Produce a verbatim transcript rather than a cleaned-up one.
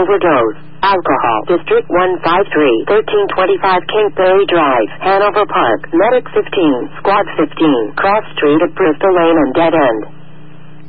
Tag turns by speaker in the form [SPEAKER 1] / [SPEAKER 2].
[SPEAKER 1] overdose. Alcohol. District one five three, thirteen twenty-five Kingsbury Drive, Hanover Park. Medic fifteen, Squad fifteen, Cross Street at Bristol Lane and Dead End.